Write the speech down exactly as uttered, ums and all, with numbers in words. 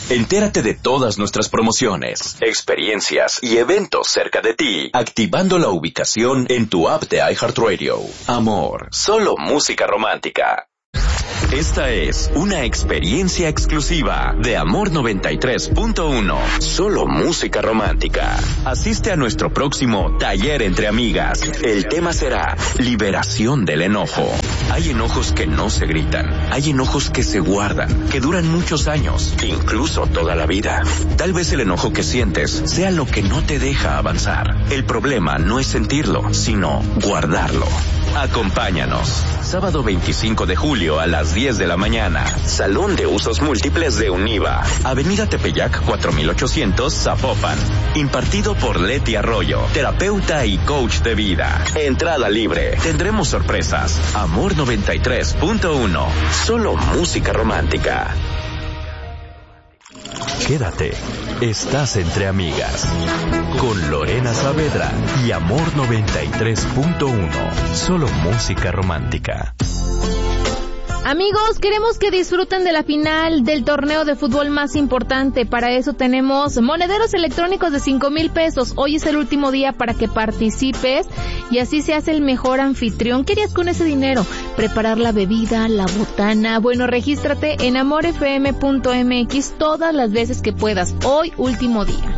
Entérate de todas nuestras promociones, experiencias y eventos cerca de ti, activando la ubicación en tu app de iHeartRadio. Amor, solo música romántica. Esta es una experiencia exclusiva de Amor noventa y tres punto uno. Solo música romántica. Asiste a nuestro próximo taller entre amigas. El tema será liberación del enojo. Hay enojos que no se gritan. Hay enojos que se guardan, que duran muchos años, incluso toda la vida. Tal vez el enojo que sientes sea lo que no te deja avanzar. El problema no es sentirlo, sino guardarlo. Acompáñanos. Sábado veinticinco de julio a las diez de la mañana. Salón de Usos Múltiples de Univa. Avenida Tepeyac cuatro mil ochocientos, Zapopan. Impartido por Leti Arroyo, terapeuta y coach de vida. Entrada libre. Tendremos sorpresas. Amor noventa y tres punto uno. Solo música romántica. Quédate. Estás entre amigas. Con Lorena Saavedra y Amor noventa y tres punto uno. Solo música romántica. Amigos, queremos que disfruten de la final del torneo de fútbol más importante. Para eso tenemos monederos electrónicos de cinco mil pesos. Hoy es el último día para que participes y así se hace el mejor anfitrión. ¿Qué harías con ese dinero? Preparar la bebida, la botana. Bueno, regístrate en amor f m punto m x todas las veces que puedas. Hoy, último día.